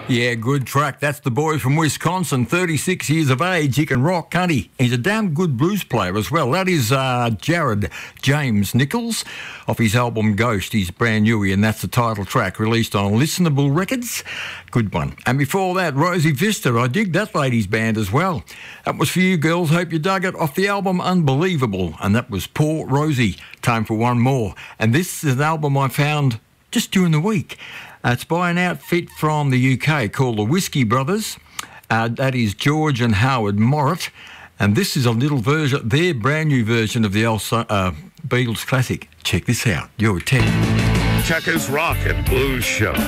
Yeah, good track. That's the boy from Wisconsin, 36 years of age. He can rock, can't he? He's a damn good blues player as well. That is Jared James Nichols off his album Ghost. He's brand new, and that's the title track released on Listenable Records. Good one. And before that, Rosie Vista. I dig that lady's band as well. That was for you girls. Hope you dug it. Off the album Unbelievable. And that was Poor Rosie. Time for one more. And this is an album I found just during the week. It's by an outfit from the UK called the Whiskey Brothers. That is George and Howard Morritt. And this is a little version, their brand new version of the Beatles classic. Check this out. You're a 10. Chucker's Rock and Blues Show.